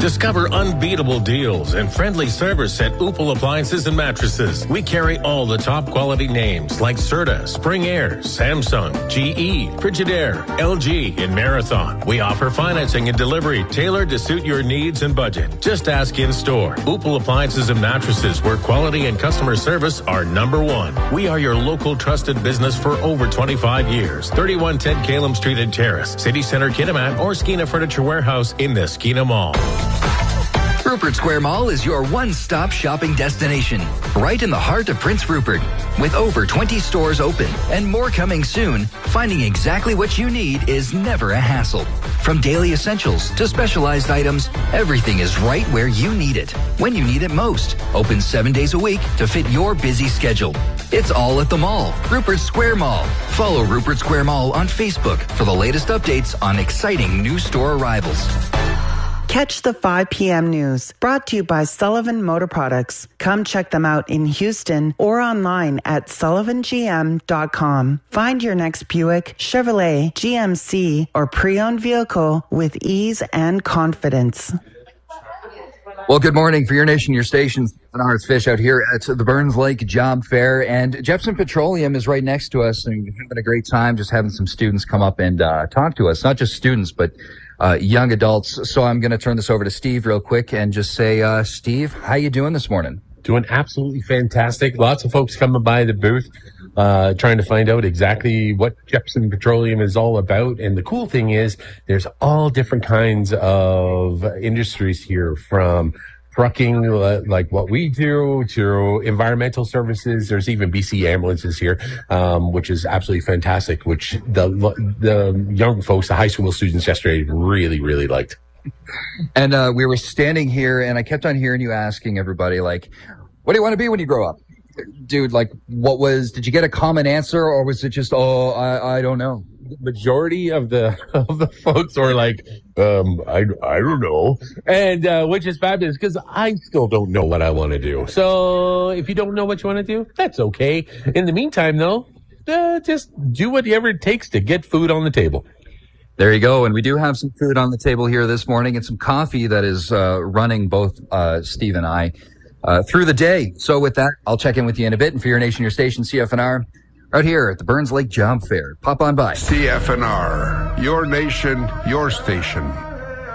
Discover unbeatable deals and friendly service at Opal Appliances and Mattresses. We carry all the top quality names like Serta, Spring Air, Samsung, GE, Frigidaire, LG, and Marathon. We offer financing and delivery tailored to suit your needs and budget. Just ask in store. Opal Appliances and Mattresses, where quality and customer service are number one. We are your local trusted business for over 25 years. 3110 Calum Street and Terrace, City Center, Kitimat, or Skeena Furniture Warehouse in the Skeena Mall. Rupert Square Mall is your one-stop shopping destination, right in the heart of Prince Rupert. With over 20 stores open and more coming soon, finding exactly what you need is never a hassle. From daily essentials to specialized items, everything is right where you need it, when you need it most. Open 7 days a week to fit your busy schedule. It's all at the mall, Rupert Square Mall. Follow Rupert Square Mall on Facebook for the latest updates on exciting new store arrivals. Catch the 5 p.m. news, brought to you by Sullivan Motor Products. Come check them out in Houston or online at sullivangm.com. Find your next Buick, Chevrolet, GMC, or pre-owned vehicle with ease and confidence. Well, good morning for your nation, your station. It's Fish out here at the Burns Lake Job Fair, and Jepson Petroleum is right next to us, and having a great time just having some students come up and talk to us. Not just students, but young adults. So I'm going to turn this over to Steve real quick and just say, Steve, how you doing this morning? Doing absolutely fantastic. Lots of folks coming by the booth, trying to find out exactly what Jepson Petroleum is all about. And the cool thing is there's all different kinds of industries here, from trucking, like what we do, to environmental services. There's even BC ambulances here, which is absolutely fantastic, which the young folks, the high school students yesterday really, really liked. And we were standing here, and I kept on hearing you asking everybody, like, what do you want to be when you grow up? Dude, like, did you get a common answer, or was it just, I don't know? The majority of the folks are like, I don't know. And, which is fabulous, because I still don't know what I want to do. So if you don't know what you want to do, that's okay. In the meantime, though, just do whatever it takes to get food on the table. There you go. And we do have some food on the table here this morning, and some coffee that is running both Steve and I through the day. So with that, I'll check in with you in a bit. And for your nation, your station, CFNR, right here at the Burns Lake Job Fair. Pop on by. CFNR, your nation, your station.